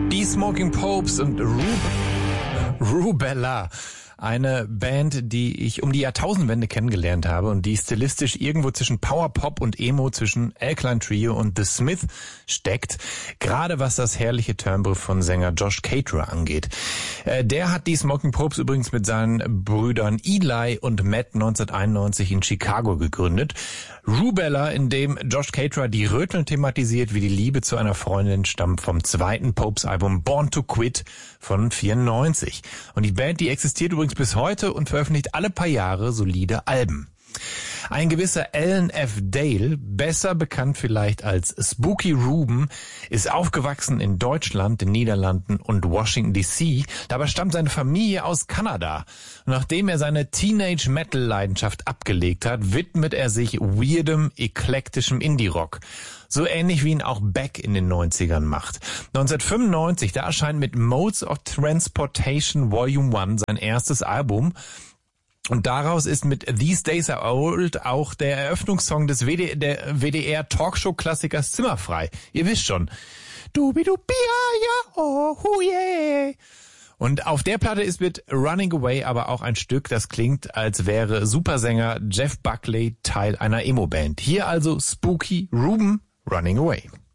Die Smoking Popes und Rubella. Eine Band, die ich um die Jahrtausendwende kennengelernt habe und die stilistisch irgendwo zwischen Power-Pop und Emo, zwischen Alkaline Trio und The Smith steckt. Gerade was das herrliche Timbre von Sänger Josh Caterer angeht. Der hat die Smoking Popes übrigens mit seinen Brüdern Eli und Matt 1991 in Chicago gegründet. Rubella, in dem Josh Caterer die Röteln thematisiert, wie die Liebe zu einer Freundin, stammt vom zweiten Popes-Album Born to Quit von 94. Und die Band, die existiert übrigens bis heute und veröffentlicht alle paar Jahre solide Alben. Ein gewisser Alan F. Dale, besser bekannt vielleicht als Spooky Ruben, ist aufgewachsen in Deutschland, den Niederlanden und Washington D.C. Dabei stammt seine Familie aus Kanada. Und nachdem er seine Teenage-Metal-Leidenschaft abgelegt hat, widmet er sich weirdem, eklektischem Indie-Rock. So ähnlich wie ihn auch Beck in den 90ern macht. 1995, da erscheint mit Modes of Transportation Volume 1 sein erstes Album. Und daraus ist mit These Days Are Old auch der Eröffnungssong des WDR-Talkshow-Klassikers Zimmerfrei. Ihr wisst schon. Dubi-dubi, ja, oh, yeah. Und auf der Platte ist mit Running Away aber auch ein Stück, das klingt, als wäre Supersänger Jeff Buckley Teil einer Emo-Band. Hier also Spooky Ruben, Running Away.